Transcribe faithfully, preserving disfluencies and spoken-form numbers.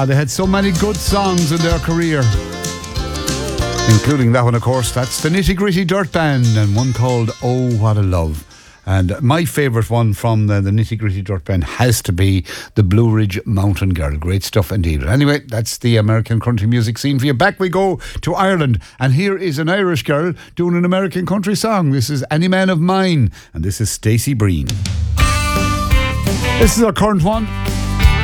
They had so many good songs in their career, including that one, of course. That's the Nitty Gritty Dirt Band, and one called Oh What a Love. And my favourite one from the, the Nitty Gritty Dirt Band has to be the Blue Ridge Mountain Girl. Great stuff indeed. Anyway, that's the American country music scene for you. Back we go to Ireland, and here is an Irish girl doing an American country song. This is Any Man of Mine, and this is Stacey Breen. This is our current one.